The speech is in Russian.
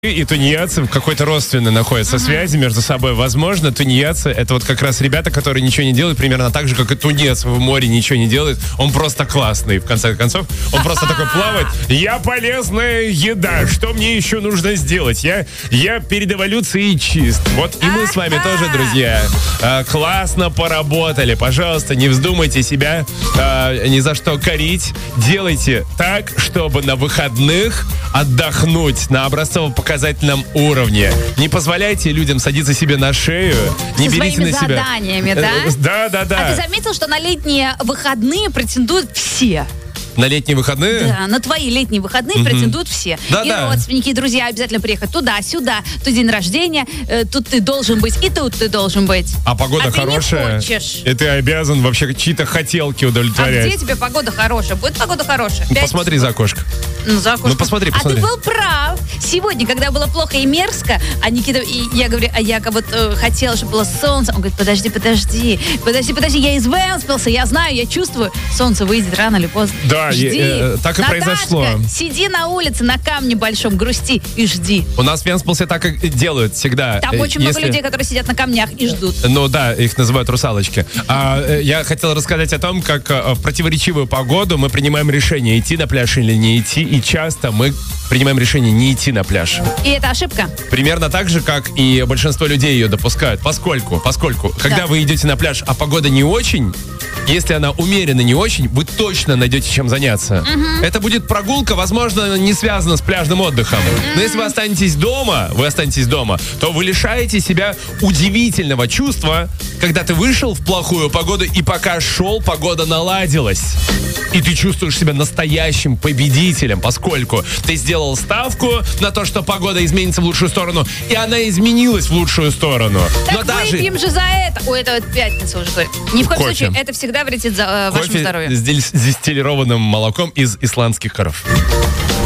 и тунеядцы какой-то родственной находятся связи между собой. Возможно, тунеядцы — это вот как раз ребята, которые ничего не делают, примерно так же, как и тунец в море ничего не делает. Он просто классный, в конце концов. Он просто такой плавает. Я полезная еда. Что мне еще нужно сделать? Я перед эволюцией чист. Вот и мы с вами тоже, друзья, классно поработали. Пожалуйста, не вздумайте себя ни за что корить. Делайте так, чтобы на выходных отдохнуть на образцово-показательном уровне. Не позволяйте людям садиться себе на шею. Не берите на себя заданиями, да? Да. А ты заметил, что на летние выходные претендуют все? На летние выходные? Да, на твои летние выходные претендуют все. Да, и да. родственники, и друзья обязательно приехать туда-сюда. Тут день рождения, тут ты должен быть, и тут ты должен быть. А погода хорошая. Ты не хочешь. И ты обязан вообще чьи-то хотелки удовлетворять. А где тебе погода хорошая? Будет погода хорошая? Посмотри за окошко. За окошко. Ну, посмотри. А ты был прав. Сегодня, когда было плохо и мерзко, а Никита, и я говорю, я как вот хотела, чтобы было солнце. Он говорит, подожди, я из выспался, я знаю, я чувствую. Солнце выйдет рано или поздно. Да, жди. так и Наташка, произошло. сиди на улице, на камне большом, грусти и жди. У нас в Венспилсе так и делают всегда. Там очень много людей, которые сидят на камнях и ждут. Ну да, их называют русалочки. Я хотел рассказать о том, как в противоречивую погоду мы принимаем решение, идти на пляж или не идти. И часто мы принимаем решение не идти на пляж. И это ошибка? Примерно так же, как и большинство людей ее допускают. Поскольку, когда вы идете на пляж, а погода не очень, если она умеренно не очень, вы точно найдете чем заняться. Это будет прогулка, возможно, не связана с пляжным отдыхом. Но если вы останетесь дома, то вы лишаете себя удивительного чувства, когда ты вышел в плохую погоду, и пока шел, погода наладилась. И ты чувствуешь себя настоящим победителем, поскольку ты сделал ставку на то, что погода изменится в лучшую сторону, и она изменилась в лучшую сторону. Так выпьем же за это. Ой, это пятница уже говорит. Ни в коем случае, это всегда вредит вашему здоровью. Кофе с дистиллированным молоком из исландских коров.